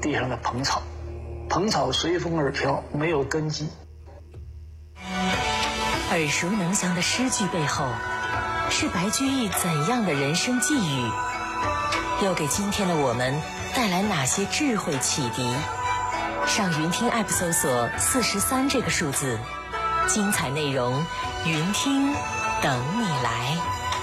地上的蓬草，蓬草随风而飘，没有根基。 耳熟能详的诗句背后，是白居易怎样的人生际遇？又给今天的我们带来哪些智慧启迪？上云听 App 搜索43这个数字，精彩内容，云听等你来。